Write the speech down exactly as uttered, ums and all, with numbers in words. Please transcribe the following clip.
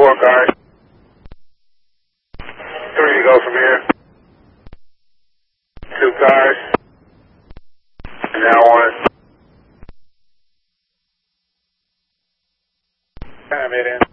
four cars. Three to go from here. Two cars. And now one. Time it in.